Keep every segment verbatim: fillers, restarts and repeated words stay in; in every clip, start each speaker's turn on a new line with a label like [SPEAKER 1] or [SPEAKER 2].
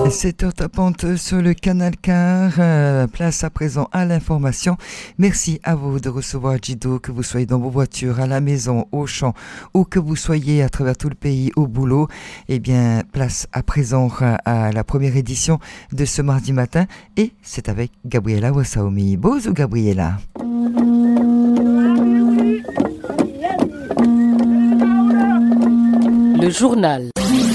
[SPEAKER 1] sept heures tapante sur le canal car, euh, place à présent à l'information. Merci à vous de recevoir Jido, que vous soyez dans vos voitures, à la maison, au champ, ou que vous soyez à travers tout le pays au boulot. Eh bien, place à présent à la première édition de ce mardi matin, et c'est avec Gabriela Wassaomi. Bonjour Gabriela.
[SPEAKER 2] Le journal.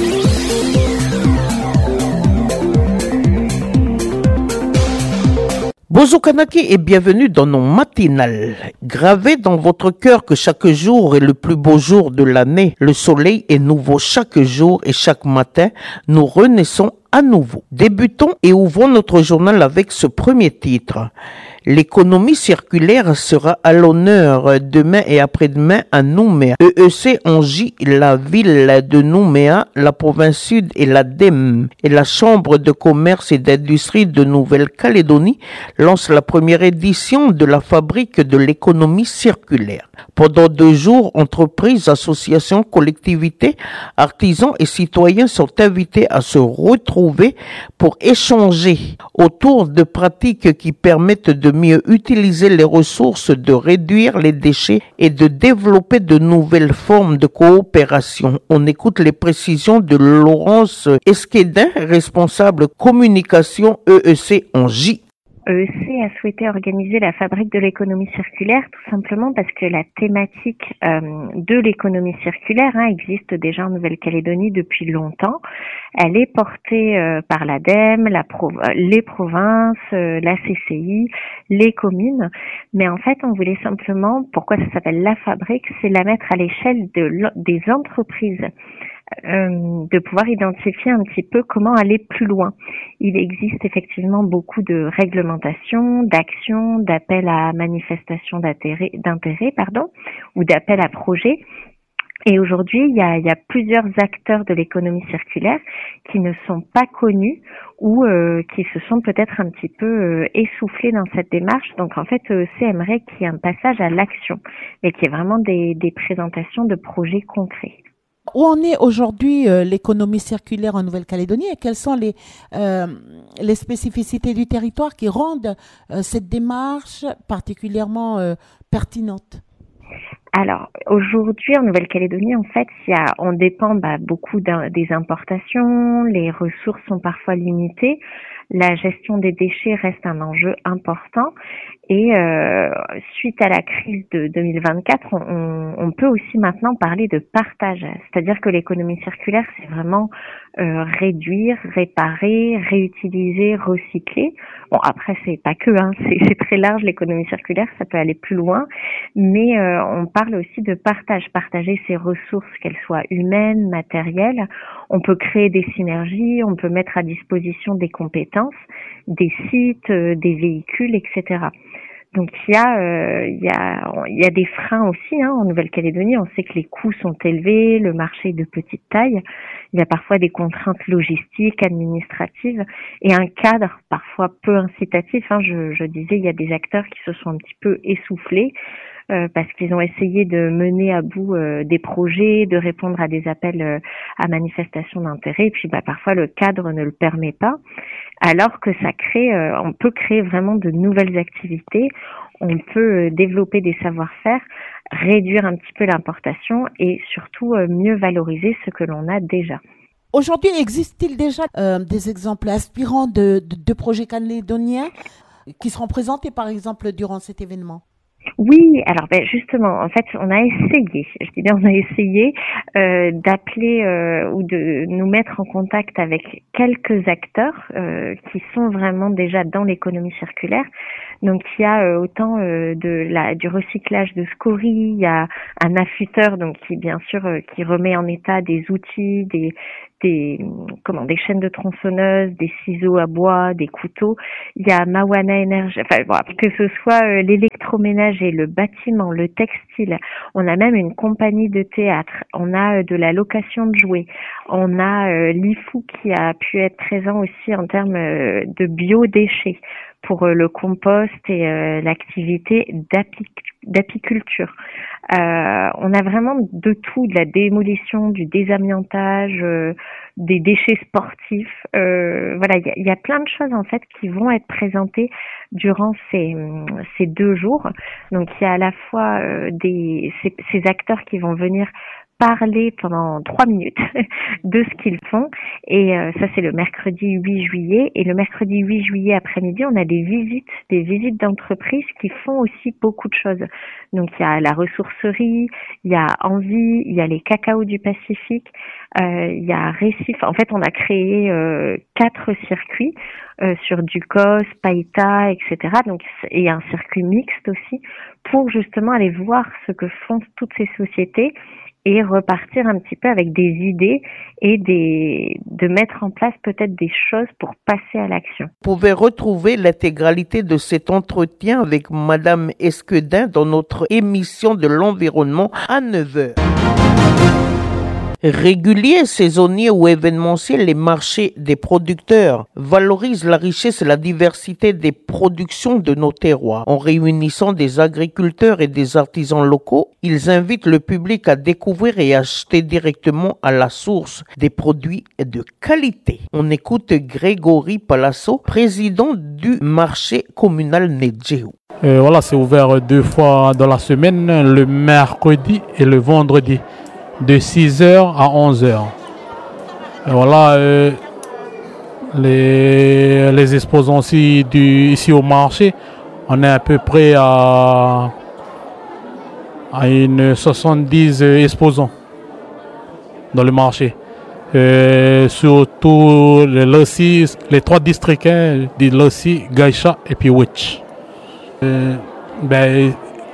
[SPEAKER 2] Bonjour Kanaki et bienvenue dans nos matinales. Gravez dans votre cœur que chaque jour est le plus beau jour de l'année. Le soleil est nouveau chaque jour et chaque matin, nous renaissons à nouveau. Débutons et ouvrons notre journal avec ce premier titre. L'économie circulaire sera à l'honneur demain et après-demain à Nouméa. E E C en J, la ville de Nouméa, la province sud et l'A D E M et la Chambre de commerce et d'industrie de Nouvelle-Calédonie lancent la première édition de la fabrique de l'économie circulaire. Pendant deux jours, entreprises, associations, collectivités, artisans et citoyens sont invités à se retrouver pour échanger autour de pratiques qui permettent de mieux utiliser les ressources, de réduire les déchets et de développer de nouvelles formes de coopération. On écoute les précisions de Laurence Esquedin, responsable communication E E C en J.
[SPEAKER 3] E E C a souhaité organiser la fabrique de l'économie circulaire tout simplement parce que la thématique euh, de l'économie circulaire hein, existe déjà en Nouvelle-Calédonie depuis longtemps. Elle est portée euh, par l'A D E M, la pro- les provinces, euh, la C C I, les communes. Mais en fait, on voulait simplement, pourquoi ça s'appelle la fabrique, c'est la mettre à l'échelle de, des entreprises. Euh, de pouvoir identifier un petit peu comment aller plus loin. Il existe effectivement beaucoup de réglementations, d'actions, d'appels à manifestation d'intérêt, d'intérêt pardon, ou d'appels à projets. Et aujourd'hui, il y a, il y a plusieurs acteurs de l'économie circulaire qui ne sont pas connus ou euh, qui se sont peut-être un petit peu euh, essoufflés dans cette démarche. Donc en fait, E E C aimerait qu'il y ait un passage à l'action, mais qu'il y ait vraiment des, des présentations de projets concrets.
[SPEAKER 4] Où en est aujourd'hui euh, l'économie circulaire en Nouvelle-Calédonie et quelles sont les, euh, les spécificités du territoire qui rendent euh, cette démarche particulièrement euh, pertinente?
[SPEAKER 3] Alors, aujourd'hui, en Nouvelle-Calédonie, en fait, il y a, on dépend bah, beaucoup des importations, les ressources sont parfois limitées, la gestion des déchets reste un enjeu important et euh, suite à la crise de deux mille vingt-quatre, on, on peut aussi maintenant parler de partage, c'est-à-dire que l'économie circulaire, c'est vraiment euh, réduire, réparer, réutiliser, recycler. Bon, après, c'est pas que, hein, c'est, c'est très large l'économie circulaire, ça peut aller plus loin, mais euh, on parle aussi de partage, partager ses ressources, qu'elles soient humaines, matérielles. On peut créer des synergies, on peut mettre à disposition des compétences, des sites, euh, des véhicules, et cetera. Donc il y a, euh, il y a, il y a des freins aussi hein, en Nouvelle-Calédonie. On sait que les coûts sont élevés, le marché est de petite taille. Il y a parfois des contraintes logistiques, administratives et un cadre parfois peu incitatif. Hein. Je, je disais, il y a des acteurs qui se sont un petit peu essoufflés. Euh, parce qu'ils ont essayé de mener à bout euh, des projets, de répondre à des appels euh, à manifestation d'intérêt, et puis bah, parfois le cadre ne le permet pas, alors que ça crée, euh, on peut créer vraiment de nouvelles activités, on peut euh, développer des savoir-faire, réduire un petit peu l'importation et surtout euh, mieux valoriser ce que l'on a déjà.
[SPEAKER 4] Aujourd'hui, existe-t-il déjà euh, des exemples inspirants de, de, de projets calédoniens qui seront présentés par exemple durant cet événement ?
[SPEAKER 3] Oui, alors ben justement, en fait, on a essayé, je dis bien on a essayé euh, d'appeler euh, ou de nous mettre en contact avec quelques acteurs euh, qui sont vraiment déjà dans l'économie circulaire. Donc il y a euh, autant euh, de la du recyclage de scories, il y a un affûteur donc qui bien sûr euh, qui remet en état des outils, des des comment des chaînes de tronçonneuses, des ciseaux à bois, des couteaux. Il y a Mawana Énergie, enfin bon, que ce soit euh, l'électroménager, le bâtiment, le textile. On a même une compagnie de théâtre. On a euh, de la location de jouets. On a euh, l'I F U qui a pu être présent aussi en termes euh, de biodéchets pour le compost et euh, l'activité d'api- d'apiculture. Euh, on a vraiment de tout, de la démolition, du désamiantage, euh, des déchets sportifs. Euh, voilà, il y a, y a plein de choses en fait qui vont être présentées durant ces, ces deux jours. Donc il y a à la fois euh, des ces, ces acteurs qui vont venir parler pendant trois minutes de ce qu'ils font, et euh, ça c'est le mercredi huit juillet, et le mercredi huit juillet après-midi on a des visites des visites d'entreprises qui font aussi beaucoup de choses. Donc il y a la ressourcerie, il y a Envie, il y a les Cacaos du Pacifique, euh, il y a Récif. En fait on a créé euh, quatre circuits euh, sur Ducos, Païta, et cetera. Donc et un circuit mixte aussi pour justement aller voir ce que font toutes ces sociétés et repartir un petit peu avec des idées et des, de mettre en place peut-être des choses pour passer à l'action.
[SPEAKER 2] Vous pouvez retrouver l'intégralité de cet entretien avec Madame Esquedin dans notre émission de l'environnement à neuf heures. Réguliers, saisonniers ou événementiels, les marchés des producteurs valorisent la richesse et la diversité des productions de nos terroirs. En réunissant des agriculteurs et des artisans locaux, ils invitent le public à découvrir et acheter directement à la source des produits de qualité. On écoute Grégory Palasso, président du marché communal Nedjéou.
[SPEAKER 5] Euh, voilà, c'est ouvert deux fois dans la semaine, le mercredi et le vendredi, de six heures à onze heures. Et voilà, euh, les, les exposants aussi du, ici au marché, on est à peu près à, à une soixante-dix exposants dans le marché. Euh, surtout les Lossi, les trois districts, hein, des Lossi, Gaïcha et puis Witch. Euh, ben,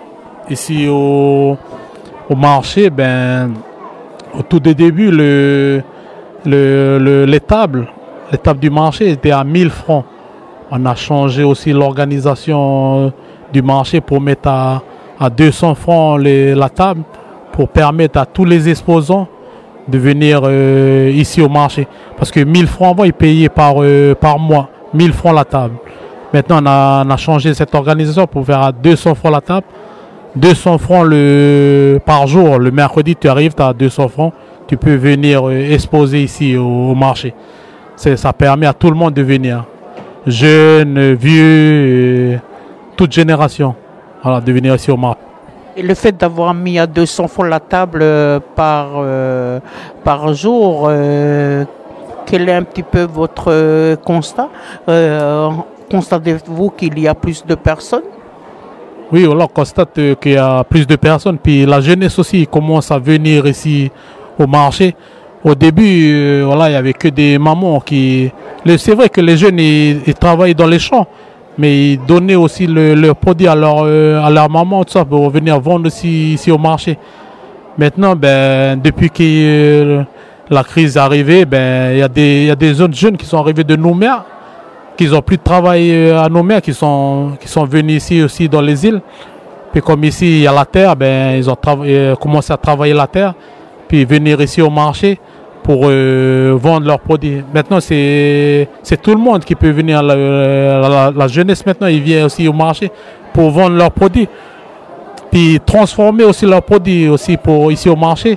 [SPEAKER 5] ici au, au marché, ben, au tout début, le, le, le, les tables, les tables du marché étaient à mille francs. On a changé aussi l'organisation du marché pour mettre à, à deux cents francs les, la table, pour permettre à tous les exposants de venir euh, ici au marché. Parce que mille francs avant, ils payaient par, euh, par mois, mille francs la table. Maintenant, on a, on a changé cette organisation pour faire à deux cents francs la table. deux cents francs le, par jour. Le mercredi, tu arrives, tu as deux cents francs. Tu peux venir euh, exposer ici au, au marché. C'est, ça permet à tout le monde de venir. Jeunes, vieux, euh, toute génération. Voilà, de venir ici au marché.
[SPEAKER 2] Et le fait d'avoir mis à deux cents francs la table euh, par, euh, par jour, euh, quel est un petit peu votre euh, constat euh, Constatez-vous qu'il y a plus de personnes?
[SPEAKER 5] Oui, on constate qu'il y a plus de personnes. Puis la jeunesse aussi commence à venir ici au marché. Au début, euh, voilà, il n'y avait que des mamans qui... C'est vrai que les jeunes, ils, ils travaillent dans les champs, mais ils donnaient aussi le, leurs produits à leur, euh, à leur maman, tout ça, pour venir vendre aussi ici au marché. Maintenant, ben, depuis que euh, la crise est arrivée, ben, il y a des, il y a des autres jeunes qui sont arrivés de Nouméa, qui n'ont plus de travail à Nouméa, qui sont, qui sont venus ici aussi dans les îles. Puis comme ici, il y a la terre, ben, ils ont trava- commencé à travailler la terre, puis venir ici au marché pour euh, vendre leurs produits. Maintenant, c'est, c'est tout le monde qui peut venir. La, la, la jeunesse, maintenant, ils viennent aussi au marché pour vendre leurs produits. Puis transformer aussi leurs produits aussi pour, ici au marché.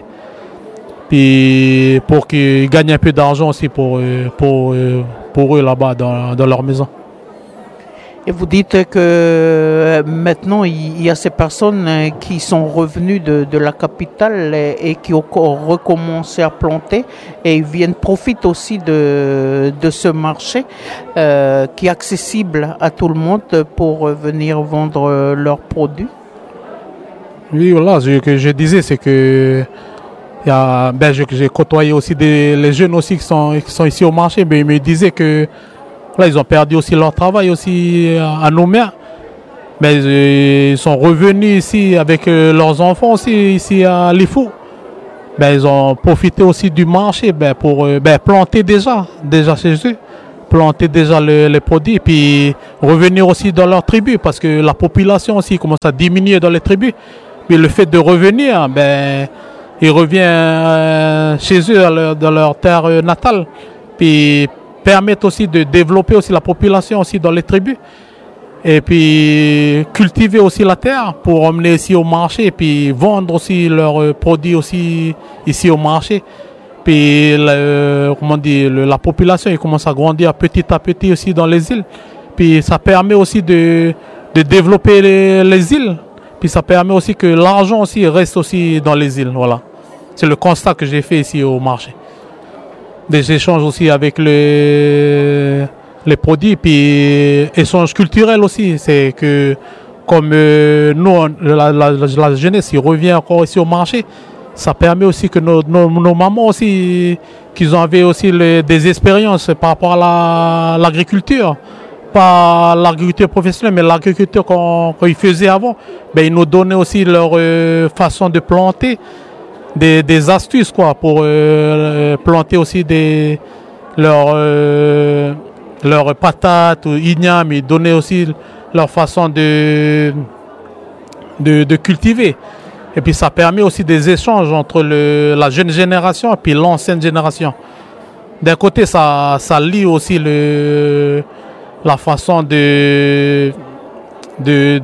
[SPEAKER 5] Puis pour qu'ils gagnent un peu d'argent aussi pour, pour, pour eux là-bas dans, dans leur maison.
[SPEAKER 2] Et vous dites que maintenant il y a ces personnes qui sont revenues de, de la capitale et qui ont recommencé à planter et ils viennent profiter aussi de, de ce marché euh, qui est accessible à tout le monde pour venir vendre leurs produits.
[SPEAKER 5] Oui, voilà, ce que je disais, c'est que il y a, ben, je, j'ai côtoyé aussi des les jeunes aussi qui sont, qui sont ici au marché, mais ils me disaient que là, ils ont perdu aussi leur travail aussi à Nouméa. Mais euh, ils sont revenus ici avec euh, leurs enfants aussi ici à Lifou. Ben, ils ont profité aussi du marché ben, pour euh, ben, planter déjà, déjà chez eux, planter déjà le, les produits, puis revenir aussi dans leur tribu parce que la population aussi commence à diminuer dans les tribus. Mais le fait de revenir, ben, ils reviennent euh, chez eux, à leur, dans leur terre euh, natale, puis permettent aussi de développer aussi la population aussi dans les tribus. Et puis cultiver aussi la terre pour emmener ici au marché et puis vendre aussi leurs produits aussi ici au marché. Puis le, comment dire, le, la population il commence à grandir petit à petit aussi dans les îles. Puis ça permet aussi de, de développer les, les îles. Puis ça permet aussi que l'argent aussi reste aussi dans les îles. Voilà. C'est le constat que j'ai fait ici au marché. Des échanges aussi avec les, les produits, puis échanges culturels aussi. C'est que comme euh, nous, la, la, la jeunesse, il revient encore ici au marché, ça permet aussi que nos, nos, nos mamans aussi, qu'ils avaient aussi les, des expériences par rapport à la, l'agriculture. Pas l'agriculture professionnelle, mais l'agriculture qu'on, qu'on ils faisaient avant. Ben, ils nous donnaient aussi leur euh, façon de planter. Des, des astuces quoi pour euh, planter aussi des leurs euh, leurs patates ou ignames et donner aussi leur façon de, de de cultiver. Et puis ça permet aussi des échanges entre le, la jeune génération et puis l'ancienne génération. D'un côté ça ça lie aussi le la façon de de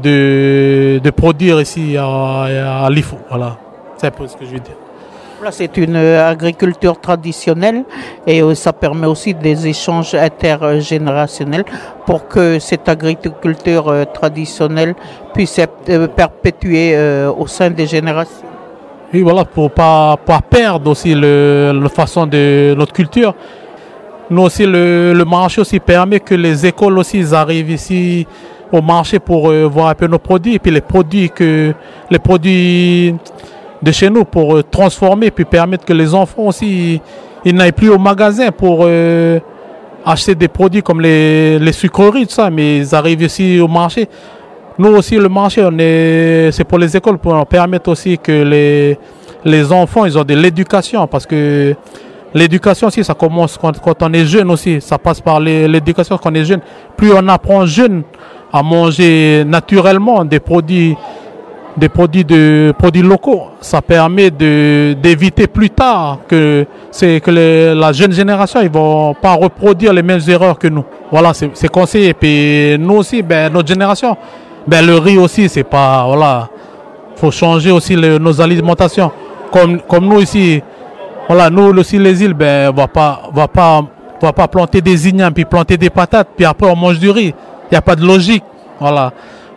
[SPEAKER 5] de, de produire ici à, à l'Ifo. Voilà. C'est un peu ce que je veux dire.
[SPEAKER 2] Là, c'est une agriculture traditionnelle et ça permet aussi des échanges intergénérationnels pour que cette agriculture traditionnelle puisse être perpétuée au sein des générations.
[SPEAKER 5] Oui, voilà, pour ne pas, pas perdre aussi le, la façon de notre culture. Nous aussi, le, le marché aussi permet que les écoles aussi arrivent ici au marché pour euh, voir un peu nos produits et puis les produits que les produits de chez nous pour euh, transformer puis permettre que les enfants aussi ils n'aillent plus au magasin pour euh, acheter des produits comme les, les sucreries tout ça, mais ils arrivent ici au marché. Nous aussi le marché on est c'est pour les écoles pour permettre aussi que les les enfants ils ont de l'éducation parce que l'éducation aussi ça commence quand, quand on est jeune aussi, ça passe par les, l'éducation quand on est jeune. Plus on apprend jeune à manger naturellement des produits des produits de produits locaux, ça permet de d'éviter plus tard que c'est que les, la jeune génération ils vont pas reproduire les mêmes erreurs que nous. Voilà, c'est, c'est conseillé. Puis nous aussi, ben notre génération, ben le riz aussi c'est pas voilà, faut changer aussi le, nos alimentations. Comme comme nous ici, voilà, nous aussi les îles, ben on va pas va pas va pas planter des ignames puis planter des patates puis après on mange du riz. Il y a pas de logique. Voilà.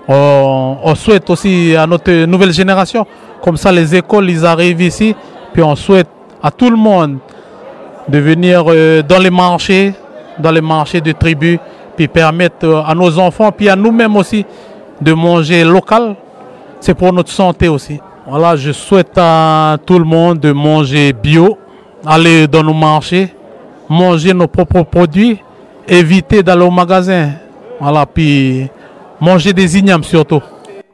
[SPEAKER 5] On, on souhaite aussi à notre nouvelle génération, comme ça les écoles ils arrivent ici, puis on souhaite à tout le monde de venir euh, dans les marchés, dans les marchés de tribus, puis permettre euh, à nos enfants, puis à nous-mêmes aussi, de manger local. C'est pour notre santé aussi. Voilà, je souhaite à tout le monde de manger bio, aller dans nos marchés, manger nos propres produits, éviter d'aller au magasin. Voilà, puis manger des ignames surtout.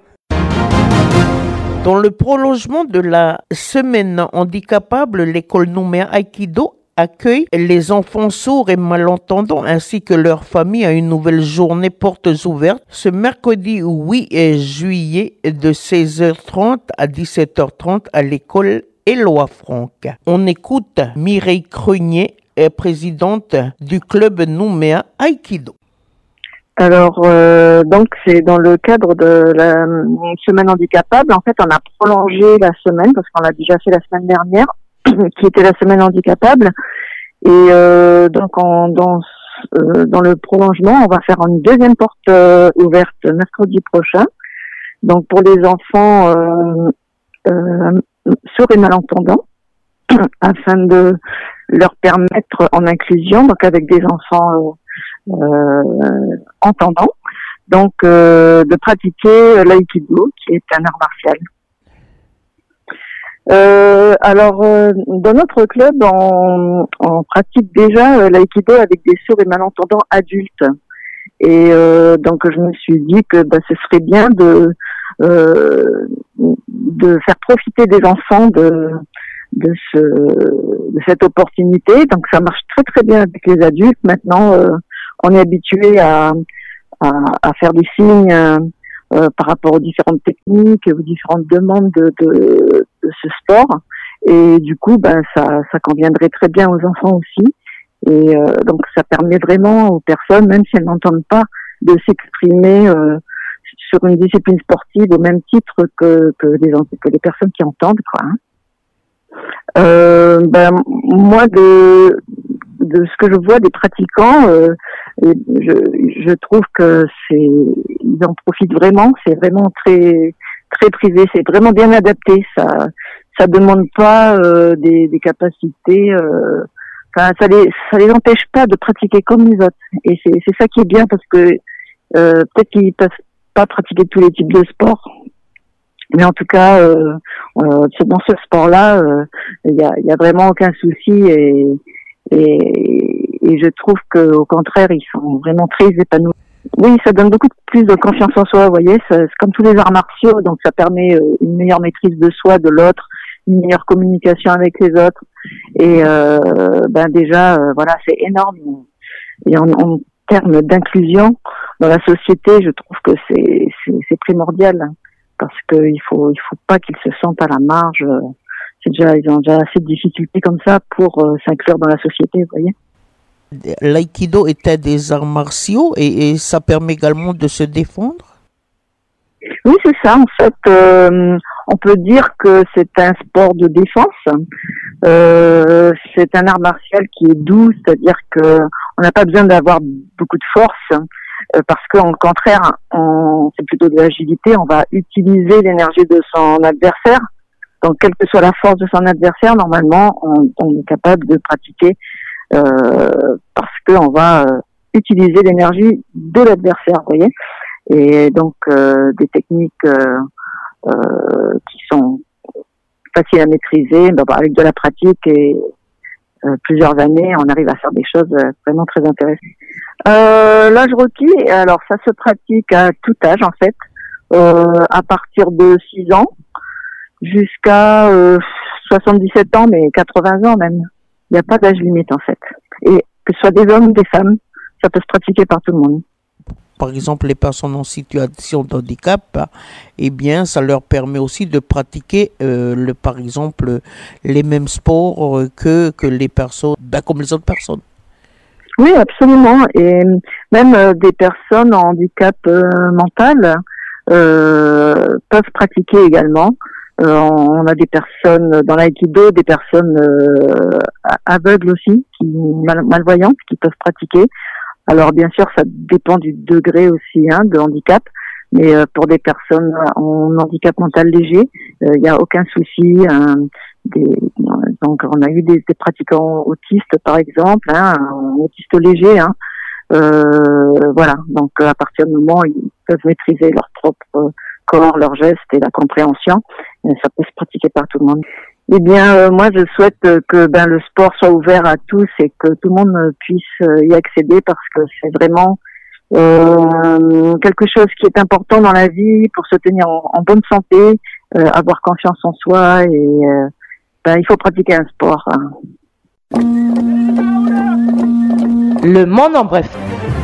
[SPEAKER 2] Dans le prolongement de la semaine handicapable, l'école Nouméa Aikido accueille les enfants sourds et malentendants ainsi que leurs familles à une nouvelle journée portes ouvertes ce mercredi huit juillet de seize heures trente à dix-sept heures trente à l'école Éloi Franck. On écoute Mireille Crenier, présidente du club Nouméa Aikido.
[SPEAKER 6] Alors, euh, donc c'est dans le cadre de la semaine handicapable. En fait, on a prolongé la semaine parce qu'on l'a déjà fait la semaine dernière, qui était la semaine handicapable. Et euh, donc, en, dans euh, dans le prolongement, on va faire une deuxième porte euh, ouverte mercredi prochain. Donc, pour les enfants euh, euh, sourds et malentendants, afin de leur permettre en inclusion, donc avec des enfants euh, Euh, entendant, donc euh, de pratiquer l'aïkido, qui est un art martial. Euh, alors, euh, dans notre club, on, on pratique déjà euh, l'aïkido avec des sourds et malentendants adultes. Et euh, donc, je me suis dit que bah, ce serait bien de euh, de faire profiter des enfants de de ce de cette opportunité. Donc, ça marche très très bien avec les adultes. Maintenant, euh, on est habitué à, à, à faire des signes euh, par rapport aux différentes techniques, aux différentes demandes de, de, de ce sport. Et du coup, ben, ça, ça conviendrait très bien aux enfants aussi. Et euh, donc, ça permet vraiment aux personnes, même si elles n'entendent pas, de s'exprimer euh, sur une discipline sportive au même titre que que les que les personnes qui entendent, quoi. Hein. Euh, ben moi de de ce que je vois des pratiquants, euh, je je trouve que c'est ils en profitent vraiment. C'est vraiment très très privé. C'est vraiment bien adapté. Ça ça demande pas euh, des des capacités. Euh, Enfin, ça les ça les empêche pas de pratiquer comme les autres. Et c'est c'est ça qui est bien parce que euh, peut-être qu'ils peuvent pas pratiquer tous les types de sports. Mais en tout cas, euh, euh, dans ce sport-là, il euh, y, a, y a vraiment aucun souci et, et, et je trouve que au contraire, ils sont vraiment très épanouis. Oui, ça donne beaucoup plus de confiance en soi. Vous voyez, c'est comme tous les arts martiaux, donc ça permet une meilleure maîtrise de soi, de l'autre, une meilleure communication avec les autres. Et euh, ben déjà, euh, voilà, c'est énorme. Et en, en termes d'inclusion dans la société, je trouve que c'est c'est, c'est primordial. Parce qu'il faut, il faut pas qu'ils se sentent à la marge. C'est déjà, ils ont déjà assez de difficultés comme ça pour euh, s'inclure dans la société, vous voyez.
[SPEAKER 2] L'aïkido est un des arts martiaux et, et ça permet également de se défendre.
[SPEAKER 6] Oui, c'est ça. En fait, euh, on peut dire que c'est un sport de défense. Euh, c'est un art martial qui est doux, c'est-à-dire que on n'a pas besoin d'avoir beaucoup de force. Parce qu'en contraire, on, c'est plutôt de l'agilité, on va utiliser l'énergie de son adversaire. Donc, quelle que soit la force de son adversaire, normalement, on, on est capable de pratiquer euh, parce qu'on va euh, utiliser l'énergie de l'adversaire, vous voyez. Et donc, euh, des techniques euh, euh, qui sont faciles à maîtriser, ben, avec de la pratique et euh, plusieurs années, on arrive à faire des choses vraiment très intéressantes. Euh, l'âge requis, alors ça se pratique à tout âge en fait, euh, à partir de six ans jusqu'à euh, soixante-dix-sept ans, mais quatre-vingts ans même. Il n'y a pas d'âge limite en fait. Et que ce soit des hommes ou des femmes, ça peut se pratiquer par tout le monde.
[SPEAKER 2] Par exemple, les personnes en situation de handicap, eh bien, ça leur permet aussi de pratiquer, euh, le, par exemple, les mêmes sports que que les personnes, ben, comme les autres personnes.
[SPEAKER 6] Oui, absolument. Et même euh, des personnes en handicap euh, mental euh, peuvent pratiquer également. Euh, on a des personnes dans l'aïkido, des personnes euh, aveugles aussi, qui mal, malvoyantes, qui peuvent pratiquer. Alors bien sûr, ça dépend du degré aussi hein, de handicap, mais euh, pour des personnes en handicap mental léger, il euh, n'y a aucun souci. Hein, des, donc on a eu des, des pratiquants autistes par exemple, hein, autistes légers. Hein, euh, voilà, donc à partir du moment où ils peuvent maîtriser leur propre corps, leurs gestes et la compréhension, ça peut se pratiquer par tout le monde. Eh bien, euh, moi, je souhaite que ben le sport soit ouvert à tous et que tout le monde puisse y accéder parce que c'est vraiment euh, quelque chose qui est important dans la vie pour se tenir en, en bonne santé, euh, avoir confiance en soi et euh, ben il faut pratiquer un sport. Hein.
[SPEAKER 7] Le monde en bref.